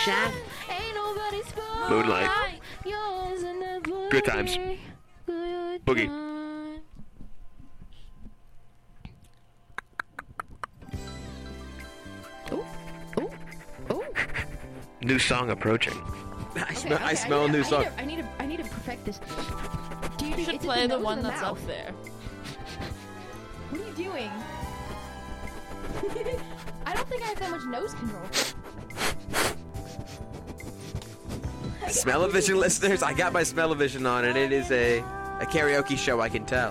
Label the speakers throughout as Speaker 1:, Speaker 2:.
Speaker 1: sunshine. Moonlight. Good times. Boogie. New song approaching.
Speaker 2: I smell a new song.
Speaker 3: I need to perfect this.
Speaker 4: You should play the one that's up there.
Speaker 3: What are you doing? I don't think I have that much nose control.
Speaker 2: Smell-o-vision listeners, I got my Smell-o-vision on, and it is a karaoke show, I can tell.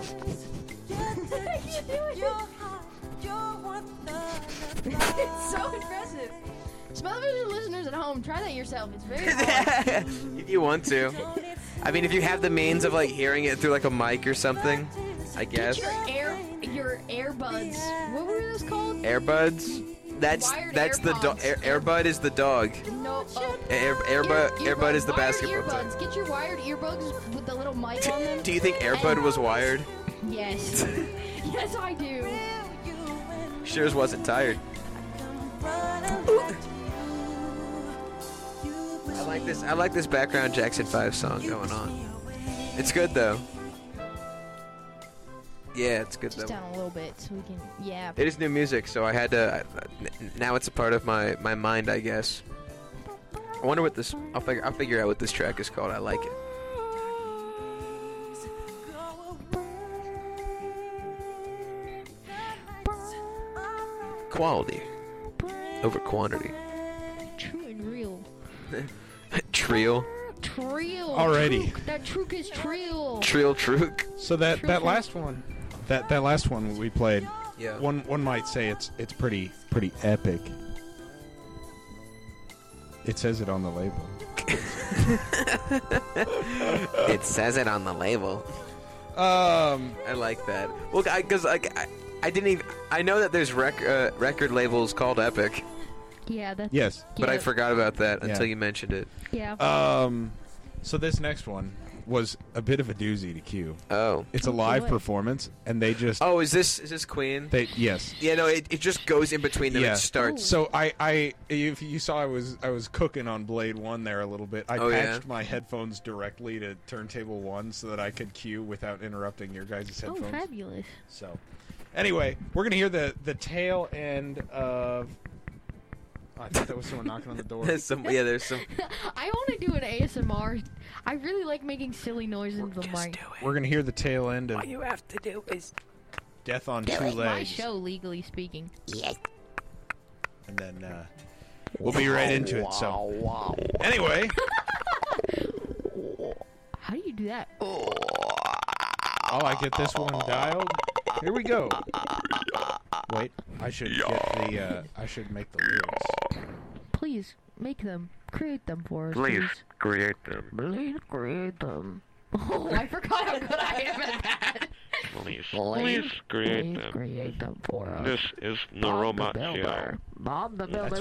Speaker 3: It's so impressive. Smell-o-vision listeners at home, try that yourself. It's very hard.
Speaker 2: If you want to. I mean, if you have the means of, like, hearing it through, like, a mic or something, I guess.
Speaker 3: Get your earbuds. What were those called?
Speaker 2: Earbuds? That's the dog. Airbud is the dog.
Speaker 3: No.
Speaker 2: Airbud is the basketball
Speaker 3: earbuds. Get your wired earbuds with the little mic on them.
Speaker 2: Do you think Airbud was wired?
Speaker 3: Yes. Yes, I do.
Speaker 2: Sure wasn't tired. I like this background Jackson 5 song going on. It's good though. Yeah, it's good
Speaker 3: Just
Speaker 2: though.
Speaker 3: down a little bit so we can. Yeah.
Speaker 2: It is new music, so I had to. Now it's a part of my mind, I guess. I wonder what this. I'll figure out what this track is called. I like it. Quality over quantity.
Speaker 3: True and real.
Speaker 2: Trill.
Speaker 3: Trill.
Speaker 5: Alrighty.
Speaker 3: That truc is trill.
Speaker 2: Trill Trook.
Speaker 5: So that last one, that last one we played.
Speaker 2: Yeah.
Speaker 5: One might say it's pretty epic. It says it on the label.
Speaker 2: It says it on the label. I like that. Well, because I didn't even. I know that there's record labels called Epic.
Speaker 3: Yeah, that's.
Speaker 5: Yes.
Speaker 2: But I forgot about that
Speaker 5: Yeah.
Speaker 2: until you mentioned it.
Speaker 3: Yeah.
Speaker 5: So this next one was a bit of a doozy to cue.
Speaker 2: Oh.
Speaker 5: It's a live
Speaker 3: way.
Speaker 5: performance, and they just.
Speaker 2: Oh, is this Queen?
Speaker 5: Yes.
Speaker 2: Yeah, no, it just goes in between them.
Speaker 5: Yeah.
Speaker 2: It starts.
Speaker 5: So if you saw, I was cooking on Blade 1 there a little bit. I patched my headphones directly to turntable 1 so that I could cue without interrupting your guys' headphones.
Speaker 3: Oh, fabulous.
Speaker 5: So, anyway, we're gonna hear the tail end of. Oh, I thought that was someone knocking on the door.
Speaker 2: There's some.
Speaker 3: I want to do an ASMR. I really like making silly noises into the mic.
Speaker 5: We're gonna hear the tail end of
Speaker 1: All you have to do is
Speaker 5: Death on Two
Speaker 3: It's my
Speaker 5: Legs,
Speaker 3: show, legally speaking.
Speaker 5: and then we'll be right into it. So, anyway,
Speaker 3: How do you do that?
Speaker 5: oh, I get this one dialed. Here we go. Wait, I should I should make the lyrics.
Speaker 3: Please make them. Create them for us.
Speaker 1: please create them.
Speaker 3: Please create them. Oh, I forgot how good I am at that.
Speaker 1: Please
Speaker 3: Please
Speaker 1: create
Speaker 3: Please
Speaker 1: them.
Speaker 3: create them for us.
Speaker 1: This is the
Speaker 3: Bob
Speaker 1: Robot
Speaker 3: the
Speaker 1: Show.
Speaker 3: Builder. Bob the Builder.